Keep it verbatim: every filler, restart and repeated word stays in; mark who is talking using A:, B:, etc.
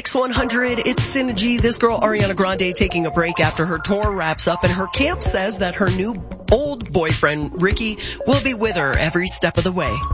A: Mix one hundred, it's Synergy. This girl, Ariana Grande, taking a break after her tour wraps up, and her camp says that her new old boyfriend, Ricky, will be with her every step of the way.